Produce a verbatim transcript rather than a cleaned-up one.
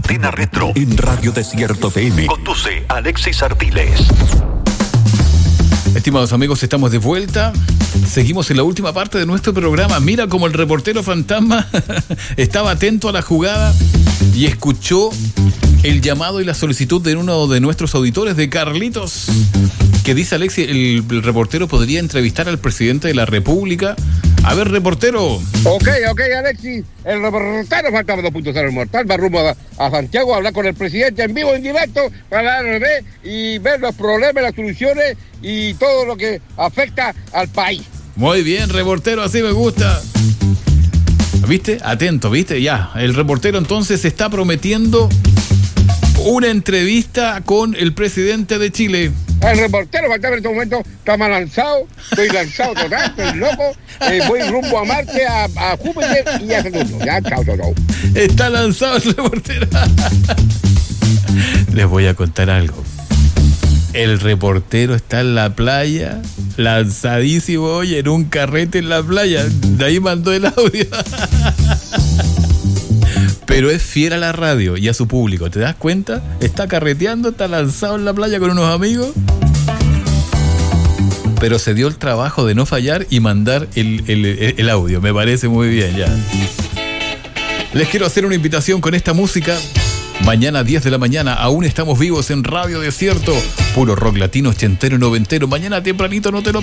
Antena Retro en Radio Desierto F M. Conduce Alexis Artiles. Estimados amigos, estamos de vuelta. Seguimos en la última parte de nuestro programa. Mira cómo el reportero fantasma estaba atento a la jugada y escuchó el llamado y la solicitud de uno de nuestros auditores, de Carlitos, que dice: Alexis, el, el reportero podría entrevistar al presidente de la República. A ver, reportero. Ok, ok, Alexis. El reportero fantasma dos punto cero Mortal va rumbo a, a Santiago a hablar con el presidente en vivo, en directo, para ver y ver los problemas, las soluciones y todo lo que afecta al país. Muy bien, reportero, así me gusta. ¿Viste? Atento, ¿viste? Ya, el reportero entonces está prometiendo una entrevista con el presidente de Chile. El reportero fantasma en este momento está más lanzado, estoy lanzado total, estoy loco, eh, voy rumbo a Marte, a, a Júpiter y a Saturno. Ya, chao, chao, chao. Está lanzado el reportero. Les voy a contar algo. El reportero está en la playa, lanzadísimo hoy en un carrete en la playa. De ahí mandó el audio. Pero es fiel a la radio y a su público, ¿te das cuenta? Está carreteando, está lanzado en la playa con unos amigos, pero se dio el trabajo de no fallar y mandar el, el, el audio. Me parece muy bien, ya. Les quiero hacer una invitación con esta música. Mañana diez de la mañana, aún estamos vivos en Radio Desierto, puro rock latino, ochentero y noventero. Mañana tempranito, no te lo